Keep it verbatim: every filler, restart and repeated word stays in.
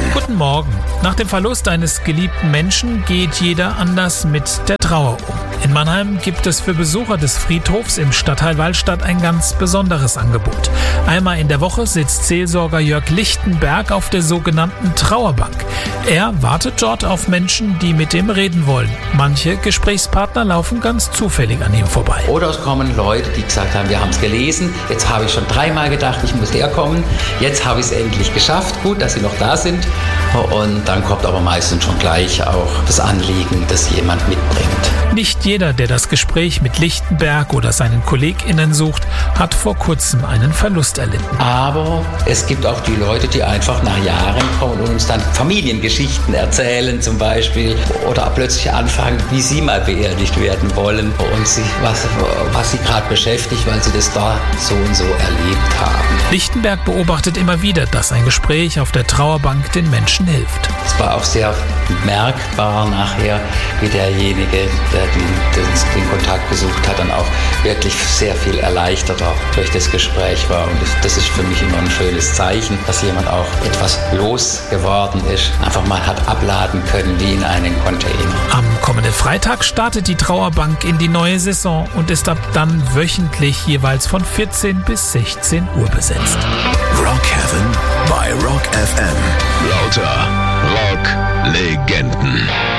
Guten Morgen. Nach dem Verlust eines geliebten Menschen geht jeder anders mit der Trauer um. In Mannheim gibt es für Besucher des Friedhofs im Stadtteil Wallstadt ein ganz besonderes Angebot. Einmal in der Woche sitzt Seelsorger Jörg Lichtenberg auf der sogenannten Trauerbank. Er wartet dort auf Menschen, die mit ihm reden wollen. Manche Gesprächspartner laufen ganz zufällig an ihm vorbei. Oder es kommen Leute, die gesagt haben, wir haben es gelesen, jetzt habe ich schon dreimal gedacht, ich muss herkommen, jetzt habe ich es endlich geschafft, gut, dass Sie noch da sind. Und dann kommt aber meistens schon gleich auch das Anliegen, das jemand mitbringt. Nicht jeder, der das Gespräch mit Lichtenberg oder seinen KollegInnen sucht, hat vor kurzem einen Verlust erlitten. Aber es gibt auch die Leute, die einfach nach Jahren kommen und uns dann Familiengeschichten erzählen zum Beispiel oder plötzlich anfangen, wie sie mal beerdigt werden wollen und sich, was, was sie gerade beschäftigt, weil sie das da so und so erlebt haben. Lichtenberg beobachtet immer wieder, dass ein Gespräch auf der Trauerbank den Menschen hilft. Es war auch sehr merkbar nachher, wie derjenige, der den, den, den Kontakt gesucht hat, dann auch wirklich sehr viel erleichterter durch das Gespräch war. Und das ist für mich immer ein schönes Zeichen, dass jemand auch etwas losgeworden ist, einfach mal hat abladen können wie in einen Container. Am kommenden Freitag startet die Trauerbank in die neue Saison und ist ab dann wöchentlich jeweils von vierzehn bis sechzehn Uhr besetzt. Rock Heaven bei Rock F M. Lauter Rock-Legenden.